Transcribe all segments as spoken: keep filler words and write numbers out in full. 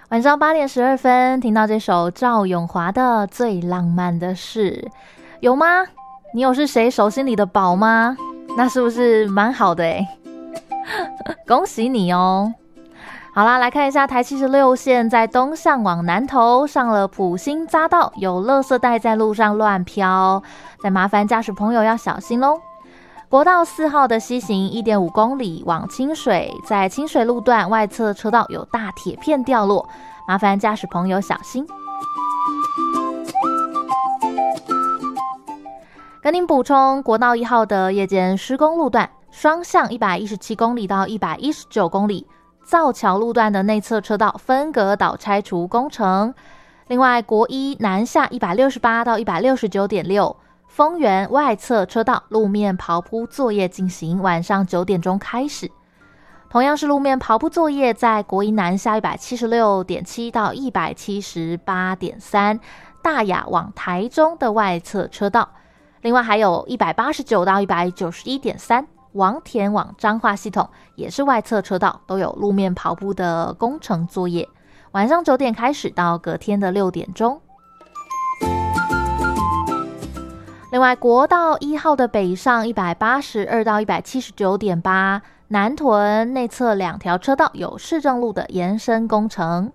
晚上八点十二分，听到这首赵咏华的《最浪漫的事》，有吗？你有是谁手心里的宝吗？那是不是蛮好的诶恭喜你哦！好啦，来看一下台七十六线在东向往南投，上了埔心匝道，有垃圾袋在路上乱飘，再麻烦驾驶朋友要小心咯。国道四号的西行 一点五公里往清水，在清水路段外侧车道有大铁片掉落，麻烦驾驶朋友小心。跟您补充，国道一号的夜间施工路段，双向一百一十七公里到一百一十九公里，造桥路段的内侧车道分隔岛拆除工程。另外，国一南下一百六十八到一百六十九点六。丰原外侧车道路面刨铺作业进行，晚上九点钟开始。同样是路面刨铺作业，在国一南下一百七十六点七到一百七十八点三，大雅往台中的外侧车道。另外还有一百八十九到一百九十一点三，王田往彰化系统也是外侧车道，都有路面刨铺的工程作业。晚上九点开始到隔天的六点钟。另外，国道一号的北上一百八十二到一百七十九点八，南屯内侧两条车道有市政路的延伸工程。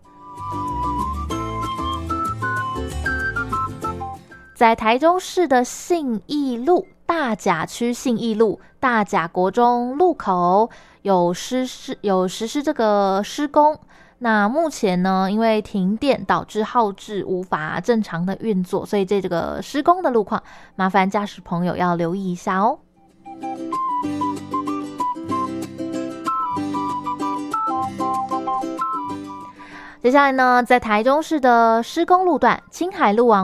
在台中市的信义路大甲区信义路大甲国中路口有实施有实施这个施工。那目前呢，因为停电导致号志无法正常的运作，所以这个施工的路况，麻烦驾驶朋友要留意一下哦。接下来呢，在台中市的施工路段，青海路往